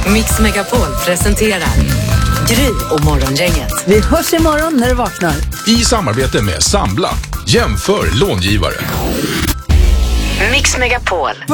Mix Megapol presenterar Gry och Morgongänget. Vi hörs imorgon när du vaknar. I samarbete med Sambla. Jämför långivare. Mix Megapol.